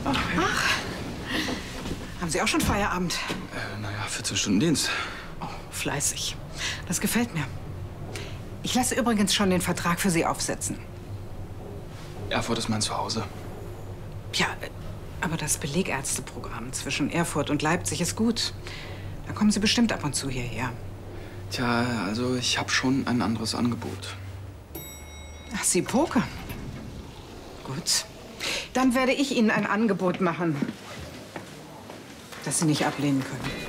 Ach, haben Sie auch schon Feierabend? Naja, 14 Stunden Dienst. Oh, fleißig. Das gefällt mir. Ich lasse übrigens schon den Vertrag für Sie aufsetzen. Erfurt ist mein Zuhause. Ja, aber das Belegärzteprogramm zwischen Erfurt und Leipzig ist gut. Da kommen Sie bestimmt ab und zu hierher. Tja, also ich habe schon ein anderes Angebot. Ach, Sie pokern. Gut. Dann werde ich Ihnen ein Angebot machen, das Sie nicht ablehnen können.